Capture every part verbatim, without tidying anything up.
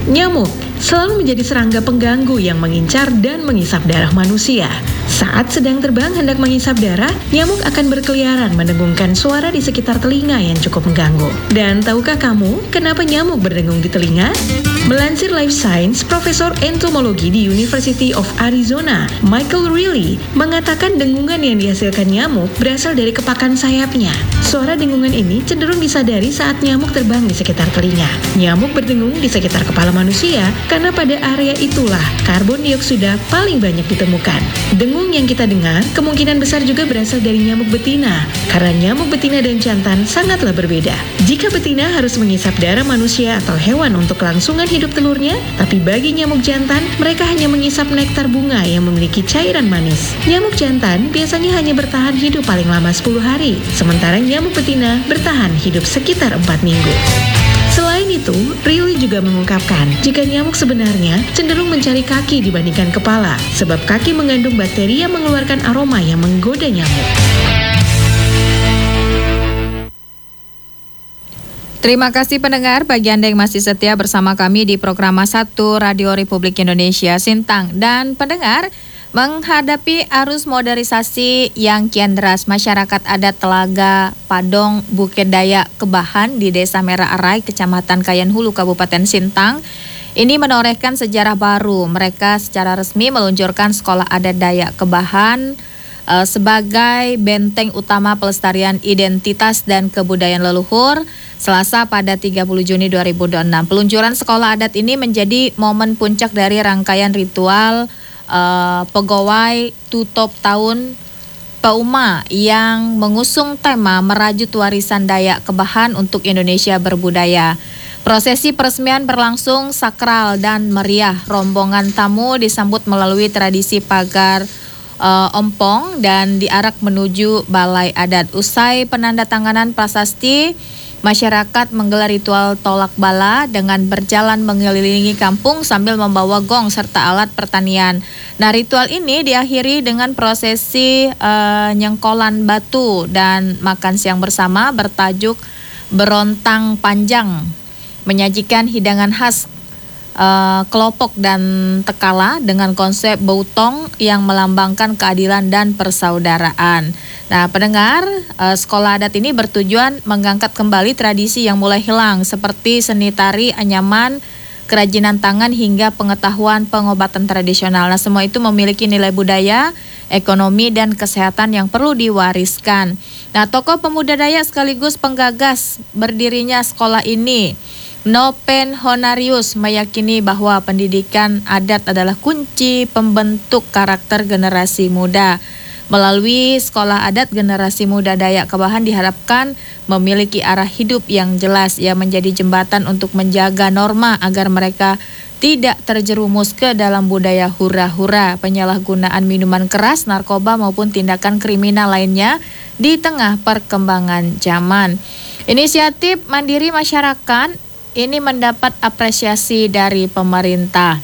Nyamuk selalu menjadi serangga pengganggu yang mengincar dan mengisap darah manusia. Saat sedang terbang hendak mengisap darah, nyamuk akan berkeliaran mendengungkan suara di sekitar telinga yang cukup mengganggu. Dan tahukah kamu kenapa nyamuk berdengung di telinga? Melansir Life Science, Profesor Entomologi di University of Arizona, Michael Reilly, mengatakan dengungan yang dihasilkan nyamuk berasal dari kepakan sayapnya. Suara dengungan ini cenderung disadari saat nyamuk terbang di sekitar telinga. Nyamuk berdengung di sekitar kepala manusia karena pada area itulah karbon dioksida paling banyak ditemukan. Dengung yang kita dengar kemungkinan besar juga berasal dari nyamuk betina, karena nyamuk betina dan jantan sangatlah berbeda. Jika betina harus mengisap darah manusia atau hewan untuk kelangsungan hidup telurnya, tapi bagi nyamuk jantan, mereka hanya mengisap nektar bunga yang memiliki cairan manis. Nyamuk jantan biasanya hanya bertahan hidup paling lama sepuluh hari, sementara nyamuk betina bertahan hidup sekitar empat minggu. Selain itu, Reilly juga mengungkapkan jika nyamuk sebenarnya cenderung mencari kaki dibandingkan kepala, sebab kaki mengandung bakteri yang mengeluarkan aroma yang menggoda nyamuk. Terima kasih pendengar, bagi Anda yang masih setia bersama kami di program satu Radio Republik Indonesia Sintang. Dan pendengar, menghadapi arus modernisasi yang kian deras, masyarakat adat Telaga Padong Bukit Dayak Kebahan di Desa Merah Arai, Kecamatan Kayan Hulu, Kabupaten Sintang, ini menorehkan sejarah baru. Mereka secara resmi meluncurkan Sekolah Adat Dayak Kebahan uh, sebagai benteng utama pelestarian identitas dan kebudayaan leluhur. Selasa pada tiga puluh Juni dua ribu dua puluh enam, peluncuran sekolah adat ini menjadi momen puncak dari rangkaian ritual uh, pegawai tutup tahun Pauma yang mengusung tema merajut warisan Dayak Kebahan untuk Indonesia berbudaya. Prosesi peresmian berlangsung sakral dan meriah. Rombongan tamu disambut melalui tradisi pagar uh, ompong dan diarak menuju balai adat. Usai penandatanganan prasasti, masyarakat menggelar ritual tolak bala dengan berjalan mengelilingi kampung sambil membawa gong serta alat pertanian. Nah, ritual ini diakhiri dengan prosesi uh, nyengkolan batu dan makan siang bersama bertajuk Berontang Panjang, menyajikan hidangan khas uh, kelopok dan tekala dengan konsep bautong yang melambangkan keadilan dan persaudaraan. Nah, pendengar, uh, sekolah adat ini bertujuan mengangkat kembali tradisi yang mulai hilang seperti seni tari, anyaman, kerajinan tangan hingga pengetahuan pengobatan tradisional. Nah, semua itu memiliki nilai budaya, ekonomi, dan kesehatan yang perlu diwariskan. Nah, tokoh pemuda Dayak sekaligus penggagas berdirinya sekolah ini, Nopen Honarius, meyakini bahwa pendidikan adat adalah kunci pembentuk karakter generasi muda. Melalui sekolah adat, generasi muda Dayak Kebahan diharapkan memiliki arah hidup yang jelas, yang menjadi jembatan untuk menjaga norma agar mereka tidak terjerumus ke dalam budaya hura-hura, penyalahgunaan minuman keras, narkoba maupun tindakan kriminal lainnya di tengah perkembangan zaman. Inisiatif mandiri masyarakat ini mendapat apresiasi dari pemerintah.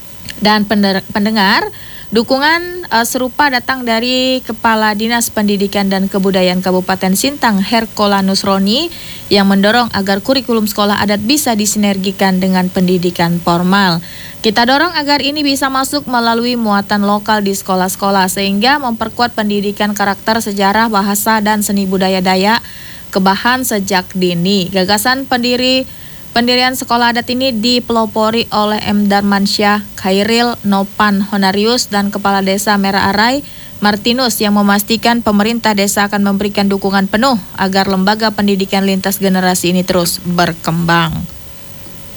Dan pendengar, dukungan uh, serupa datang dari Kepala Dinas Pendidikan dan Kebudayaan Kabupaten Sintang, Herkola Nusroni, yang mendorong agar kurikulum sekolah adat bisa disinergikan dengan pendidikan formal. Kita dorong agar ini bisa masuk melalui muatan lokal di sekolah-sekolah sehingga memperkuat pendidikan karakter, sejarah, bahasa, dan seni budaya Dayak Kebahan sejak dini. Gagasan pendiri Pendirian sekolah adat ini dipelopori oleh M. Darmansyah Khairil, Nopan Honarius, dan Kepala Desa Merah Arai, Martinus, yang memastikan pemerintah desa akan memberikan dukungan penuh agar lembaga pendidikan lintas generasi ini terus berkembang.